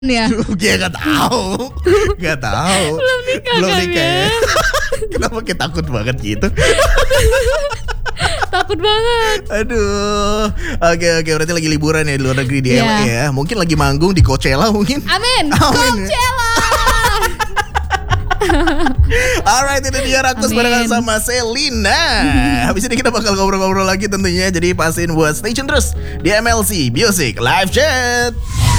ya. Dia nggak tahu. Belum nikah kan ya. Kenapa kayak takut banget gitu? Takut banget. Aduh. Oke, berarti lagi liburan ya di luar negeri di LA ya. Mungkin lagi manggung di Coachella mungkin. Amin. Coachella. Alright, itu dia Raktus barengan sama Selina. Habis ini kita bakal ngobrol-ngobrol lagi tentunya. Jadi pastiin buat stay tune terus di MLC Music Live Chat.